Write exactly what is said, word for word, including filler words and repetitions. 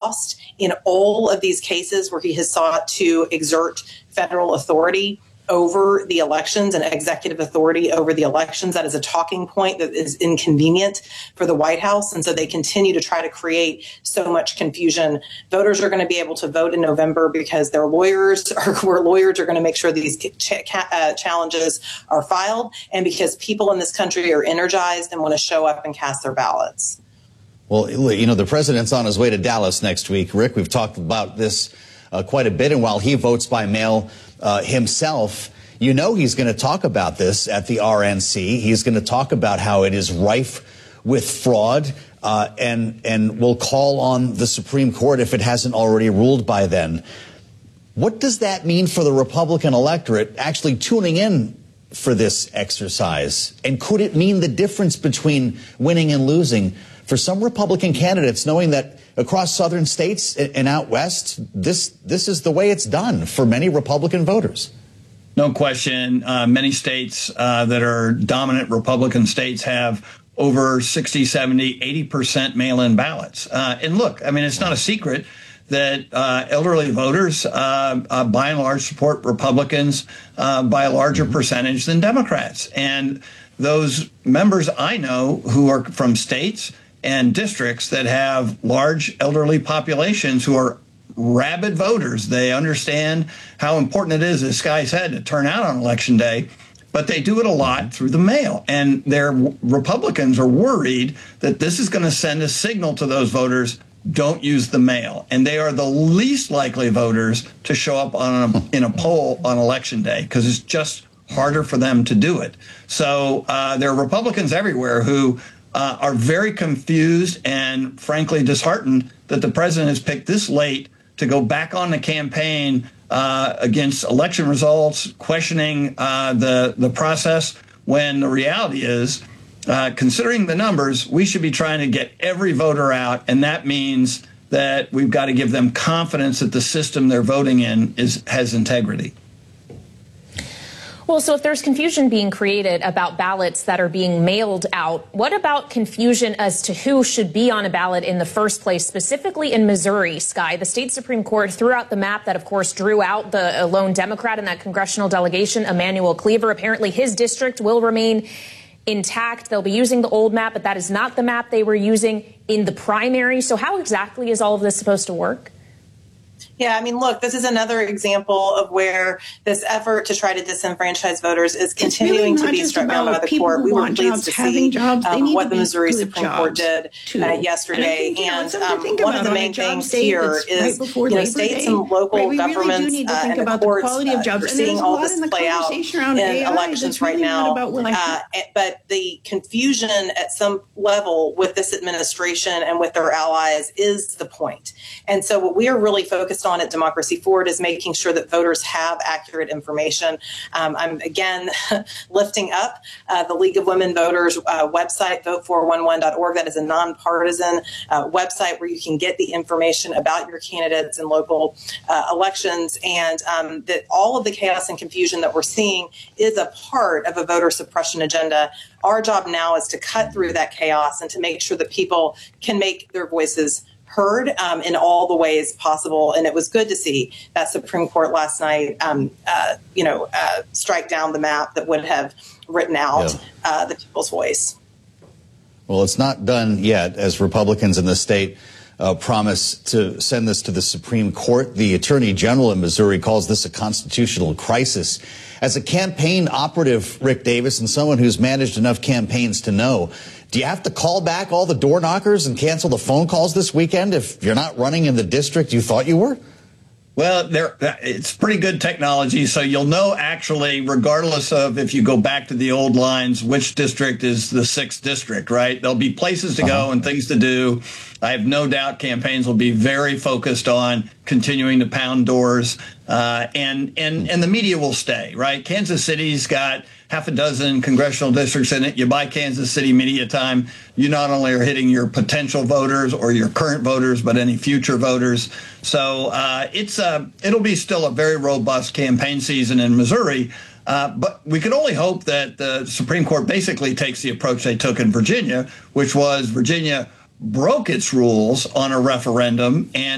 lost in all of these cases where he has sought to exert federal authority over the elections and executive authority over the elections. That is a talking point that is inconvenient for the White House. And so they continue to try to create so much confusion. Voters are going to be able to vote in November because their lawyers are, where lawyers are going to make sure these ch- uh, challenges are filed, and because people in this country are energized and want to show up and cast their ballots. Well, you know, the president's on his way to Dallas next week. Rick, we've talked about this uh, quite a bit. And while he votes by mail uh, himself, you know he's going to talk about this at the R N C. He's going to talk about how it is rife with fraud uh, and, and will call on the Supreme Court if it hasn't already ruled by then. What does that mean for the Republican electorate actually tuning in for this exercise? And could it mean the difference between winning and losing for some Republican candidates, knowing that across southern states and out west, this this is the way it's done for many Republican voters? No question. Uh, many states uh, that are dominant Republican states have over sixty, seventy, eighty percent mail-in ballots. Uh, and look, I mean, it's not a secret that uh, elderly voters, uh, uh, by and large, support Republicans uh, by a larger percentage than Democrats. And those members I know who are from states and districts that have large elderly populations who are rabid voters. They understand how important it is, as Sky said, to turn out on Election Day, but they do it a lot through the mail. And their Republicans are worried that this is going to send a signal to those voters, don't use the mail. And they are the least likely voters to show up on a, in a poll on Election Day because it's just harder for them to do it. So uh, there are Republicans everywhere who Uh, are very confused and frankly disheartened that the president has picked this late to go back on the campaign uh, against election results, questioning uh, the the process, when the reality is, uh, considering the numbers, we should be trying to get every voter out, and that means that we've got to give them confidence that the system they're voting in is has integrity. Well, so if there's confusion being created about ballots that are being mailed out, what about confusion as to who should be on a ballot in the first place, specifically in Missouri, Sky? The state Supreme Court threw out the map that, of course, drew out the lone Democrat in that congressional delegation, Emanuel Cleaver. Apparently, his district will remain intact. They'll be using the old map, but that is not the map they were using in the primary. So how exactly is all of this supposed to work? Yeah, I mean, look, this is another example of where this effort to try to disenfranchise voters is continuing really to be struck down by the court. We were pleased to see um, what the Missouri Supreme Court did uh, yesterday. And, and um, one of the main things here is, right you know, states and local right, governments really uh, and the courts uh, are seeing all this play out in A I elections really right now. Uh, but the confusion at some level with this administration and with their allies is the point. And so what we are really focused on at Democracy Forward is making sure that voters have accurate information. Um, I'm, again, lifting up uh, the League of Women Voters uh, website, vote four one one dot org. That is a nonpartisan uh, website where you can get the information about your candidates in local uh, elections, and um, that all of the chaos and confusion that we're seeing is a part of a voter suppression agenda. Our job now is to cut through that chaos and to make sure that people can make their voices heard um, in all the ways possible. And it was good to see that Supreme Court last night, um, uh, you know, uh, strike down the map that would have written out yeah. uh, the people's voice. Well, it's not done yet, as Republicans in the state uh, promise to send this to the Supreme Court. The Attorney General in Missouri calls this a constitutional crisis. As a campaign operative, Rick Davis, and someone who's managed enough campaigns to know, do you have to call back all the door knockers and cancel the phone calls this weekend if you're not running in the district you thought you were? Well, there, it's pretty good technology, so you'll know actually, regardless of if you go back to the old lines, which district is the sixth district, right? There'll be places to uh-huh. go and things to do. I have no doubt campaigns will be very focused on continuing to pound doors, uh, and, and, and the media will stay, right? Kansas City's got half a dozen congressional districts in it. You buy Kansas City media time, you not only are hitting your potential voters or your current voters, but any future voters. So uh, it's uh, it'll be still a very robust campaign season in Missouri. Uh, but we can only hope that the Supreme Court basically takes the approach they took in Virginia, which was Virginia broke its rules on a referendum and